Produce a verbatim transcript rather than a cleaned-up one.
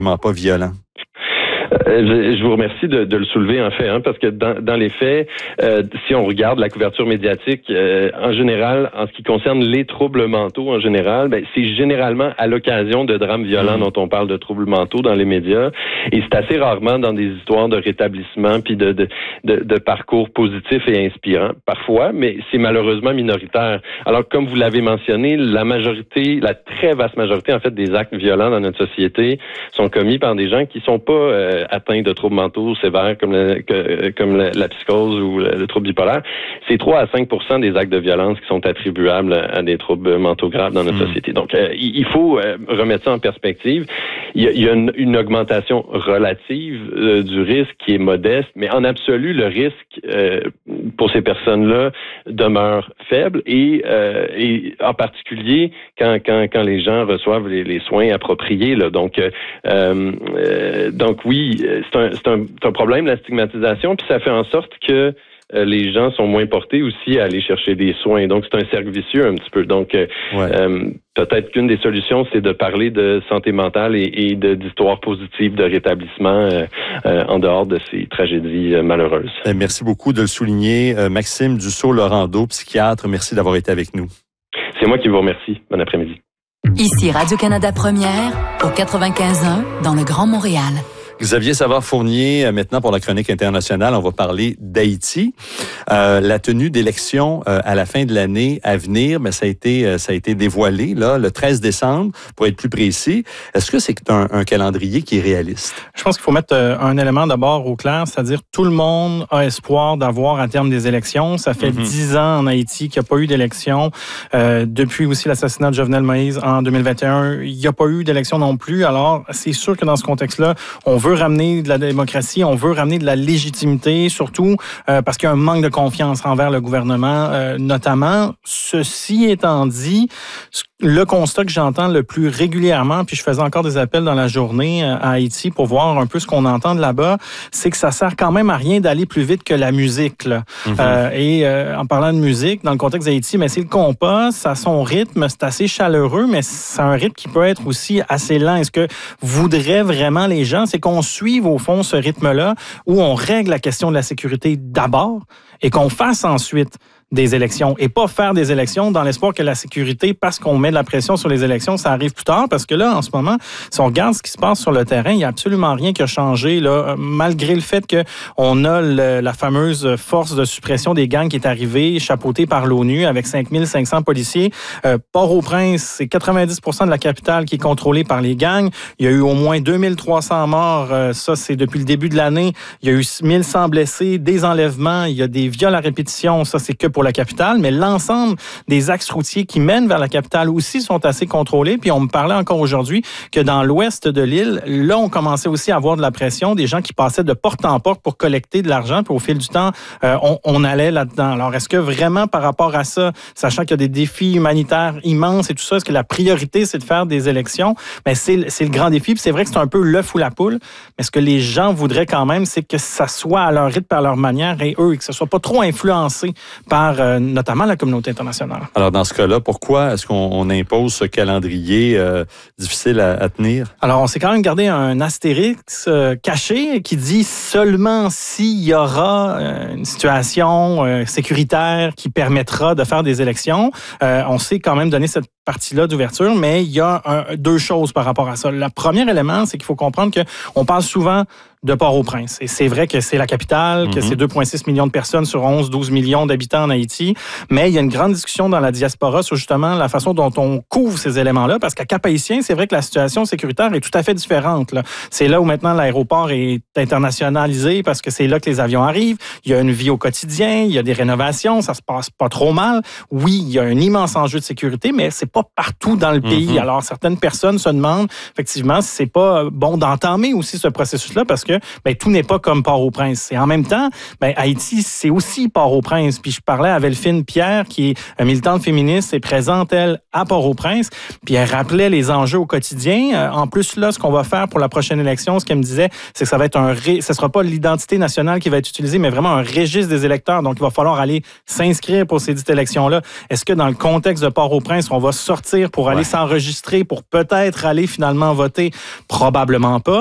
pas violent. Euh, je vous remercie de, de le soulever, en fait, hein, parce que dans, dans les faits, euh, si on regarde la couverture médiatique, euh, en général, en ce qui concerne les troubles mentaux, en général, ben, c'est généralement à l'occasion de drames violents mmh. dont on parle de troubles mentaux dans les médias, et c'est assez rarement dans des histoires de rétablissement puis de, de, de, de parcours positifs et inspirants, parfois, mais c'est malheureusement minoritaire. Alors, comme vous l'avez mentionné, la majorité, la très vaste majorité, en fait, des actes violents dans notre société sont commis par des gens qui sont pas euh, atteints de troubles mentaux sévères comme, le, que, comme la, la psychose ou le, le trouble bipolaire. C'est trois à cinq pour cent des actes de violence qui sont attribuables à, à des troubles mentaux graves dans notre mmh. société. Donc, euh, il faut euh, remettre ça en perspective. Il y a, il y a une, une augmentation relative euh, du risque qui est modeste, mais en absolu, le risque euh, pour ces personnes-là demeure faible et, euh, et en particulier quand, quand, quand les gens reçoivent les, les soins appropriés. Là. Donc, euh, euh, donc oui, c'est un, c'est, un, c'est un problème, la stigmatisation, puis ça fait en sorte que euh, les gens sont moins portés aussi à aller chercher des soins. Donc, c'est un cercle vicieux un petit peu. Donc, euh, ouais. euh, peut-être qu'une des solutions, c'est de parler de santé mentale et, et de, d'histoires positives de rétablissement euh, euh, en dehors de ces tragédies euh, malheureuses. Merci beaucoup de le souligner. Euh, Maxime Dussault-Laurando, psychiatre, merci d'avoir été avec nous. C'est moi qui vous remercie. Bon après-midi. Ici Radio-Canada Première, au quatre-vingt-quinze un, dans le Grand Montréal. Xavier Savard-Fournier, maintenant pour la chronique internationale, on va parler d'Haïti. Euh, la tenue d'élections euh, à la fin de l'année à venir, mais ça a été euh, ça a été dévoilé là le treize décembre, pour être plus précis. Est-ce que c'est un, un calendrier qui est réaliste? Je pense qu'il faut mettre euh, un élément d'abord au clair, c'est-à-dire tout le monde a espoir d'avoir à terme des élections. Ça fait dix mm-hmm. ans en Haïti qu'il n'y a pas eu d'élections. Euh, depuis aussi l'assassinat de Jovenel Moïse en deux mille vingt et un, il n'y a pas eu d'élections non plus. Alors, c'est sûr que dans ce contexte-là, on veut ramener de la démocratie, on veut ramener de la légitimité, surtout euh, parce qu'il y a un manque de confiance envers le gouvernement, euh, notamment. Ceci étant dit, le constat que j'entends le plus régulièrement, puis je faisais encore des appels dans la journée à Haïti pour voir un peu ce qu'on entend de là-bas, c'est que ça sert quand même à rien d'aller plus vite que la musique. Là. Mm-hmm. Euh, et euh, en parlant de musique, dans le contexte d'Haïti, mais c'est le compas, ça a son rythme, c'est assez chaleureux, mais c'est un rythme qui peut être aussi assez lent. Est-ce que voudraient vraiment les gens, c'est qu'on suive au fond ce rythme-là où on règle la question de la sécurité d'abord et qu'on fasse ensuite des élections et pas faire des élections dans l'espoir que la sécurité, parce qu'on met de la pression sur les élections, ça arrive plus tard, parce que là, en ce moment, si on regarde ce qui se passe sur le terrain, il n'y a absolument rien qui a changé, là, malgré le fait qu'on a le, la fameuse force de suppression des gangs qui est arrivée, chapeautée par l'ONU, avec cinq mille cinq cents policiers. Euh, Port-au-Prince, c'est quatre-vingt-dix pour cent de la capitale qui est contrôlée par les gangs. Il y a eu au moins deux mille trois cents morts, euh, ça c'est depuis le début de l'année. Il y a eu mille cent blessés, des enlèvements, il y a des viols à répétition, ça c'est que pour la capitale, mais l'ensemble des axes routiers qui mènent vers la capitale aussi sont assez contrôlés. Puis on me parlait encore aujourd'hui que dans l'ouest de l'île, là, on commençait aussi à avoir de la pression, des gens qui passaient de porte en porte pour collecter de l'argent, puis au fil du temps, euh, on, on allait là-dedans. Alors, est-ce que vraiment, par rapport à ça, sachant qu'il y a des défis humanitaires immenses et tout ça, est-ce que la priorité, c'est de faire des élections? Mais c'est, c'est le grand défi, puis c'est vrai que c'est un peu l'œuf ou la poule, mais ce que les gens voudraient quand même, c'est que ça soit à leur rythme, par leur manière, et eux, et que ça soit pas trop influencé par euh, notamment la communauté internationale. Alors, dans ce cas-là, pourquoi est-ce qu'on on impose ce calendrier euh, difficile à, à tenir? Alors, on s'est quand même gardé un astérix euh, caché qui dit seulement s'il y aura euh, une situation euh, sécuritaire qui permettra de faire des élections. Euh, on s'est quand même donné cette partie-là d'ouverture, mais il y a un, deux choses par rapport à ça. Le premier élément, c'est qu'il faut comprendre qu'on parle souvent de Port-au-Prince. Et c'est vrai que c'est la capitale, mm-hmm. que c'est deux virgule six millions de personnes sur onze, douze millions d'habitants en Haïti. Mais il y a une grande discussion dans la diaspora sur justement la façon dont on couvre ces éléments-là. Parce qu'à Cap-Haïtien, c'est vrai que la situation sécuritaire est tout à fait différente. Là. C'est là où maintenant l'aéroport est internationalisé parce que c'est là que les avions arrivent. Il y a une vie au quotidien, il y a des rénovations, ça se passe pas trop mal. Oui, il y a un immense enjeu de sécurité, mais c'est pas partout dans le pays. Mm-hmm. Alors, certaines personnes se demandent effectivement si c'est pas bon d'entamer aussi ce processus-là parce que ben, tout n'est pas comme Port-au-Prince. Et en même temps, ben, Haïti, c'est aussi Port-au-Prince. Puis je parlais à Velfine Pierre, qui est militante féministe et présente, elle, à Port-au-Prince. Puis elle rappelait les enjeux au quotidien. En plus, là, ce qu'on va faire pour la prochaine élection, ce qu'elle me disait, c'est que ça va être un... Ré... Ce sera pas l'identité nationale qui va être utilisée, mais vraiment un registre des électeurs. Donc, il va falloir aller s'inscrire pour ces dites élections-là. Est-ce que dans le contexte de Port-au-Prince, on va sortir pour aller ouais. s'enregistrer, pour peut-être aller finalement voter? Probablement pas.